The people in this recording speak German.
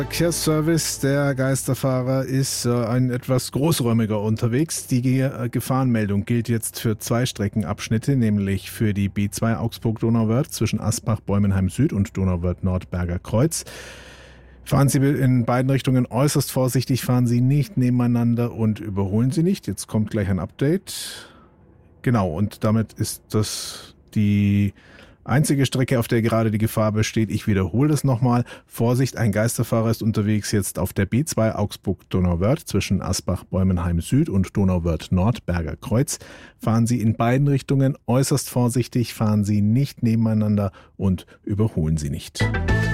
Verkehrsservice der Geisterfahrer ist ein etwas großräumiger unterwegs. Die Gefahrenmeldung gilt jetzt für 2 Streckenabschnitte, nämlich für die B2 Augsburg-Donauwörth zwischen Asbach-Bäumenheim Süd und Donauwörth-Nord-Berger Kreuz. Fahren Sie in beiden Richtungen äußerst vorsichtig, fahren Sie nicht nebeneinander und überholen Sie nicht. Jetzt kommt gleich ein Update. Genau, und damit ist das die einzige Strecke, auf der gerade die Gefahr besteht. Ich wiederhole das nochmal. Vorsicht, ein Geisterfahrer ist unterwegs jetzt auf der B2 Augsburg-Donauwörth zwischen Asbach-Bäumenheim Süd und Donauwörth-Nord-Berger Kreuz. Fahren Sie in beiden Richtungen äußerst vorsichtig, fahren Sie nicht nebeneinander und überholen Sie nicht.